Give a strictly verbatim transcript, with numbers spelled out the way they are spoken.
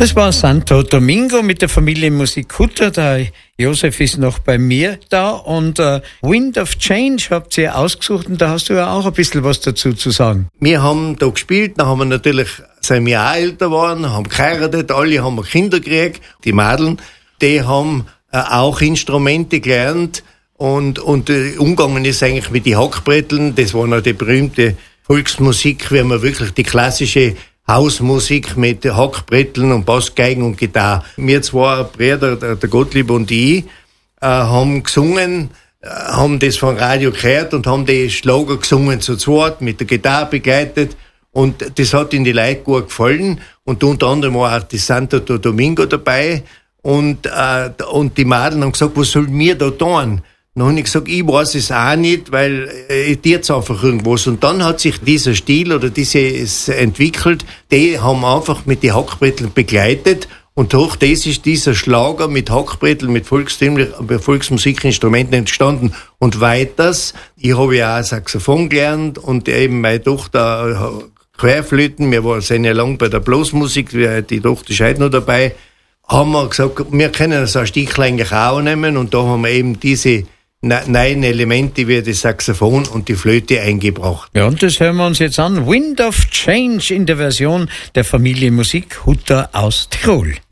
Das war Santo Domingo mit der Familie Musik Hutter. Der Josef ist noch bei mir da und äh, Wind of Change habt ihr ausgesucht und da hast du ja auch ein bisschen was dazu zu sagen. Wir haben da gespielt, dann haben wir natürlich, seit wir auch älter waren, haben geheiratet, alle haben Kinder gekriegt. Die Mädeln, die haben äh, auch Instrumente gelernt und, und äh, umgegangen ist eigentlich mit den Hackbretteln. Das war noch die berühmte Volksmusik, wie man wirklich die klassische Hausmusik mit Hackbretteln und Bassgeigen und Gitarre. Wir zwei Brüder, der Gottlieb und ich, äh, haben gesungen, äh, haben das vom Radio gehört und haben die Schlager gesungen zu zweit, mit der Gitarre begleitet. Und das hat ihnen die Leute gut gefallen. Und unter anderem war auch die Santo Domingo dabei. Und, äh, und die Mädel haben gesagt, was sollen wir da tun? Dann habe ich gesagt, ich weiß es auch nicht, weil äh, ich tue jetzt einfach irgendwas. Und dann hat sich dieser Stil oder dieses entwickelt, die haben einfach mit den Hackbretteln begleitet. Und durch das ist dieser Schlager mit Hackbretteln, mit Volksmusikinstrumenten entstanden. Und weiters, ich habe ja auch Saxophon gelernt und eben meine Tochter Querflöten. Wir waren sehr lang bei der Blasmusik, die Tochter ist heute noch dabei. Haben wir gesagt, wir können so ein Stück eigentlich auch nehmen. Und da haben wir eben diese neuen Elemente wie das Saxophon und die Flöte eingebracht. Ja, und das hören wir uns jetzt an. Wind of Change in der Version der Familie Musik Hutter aus Tirol.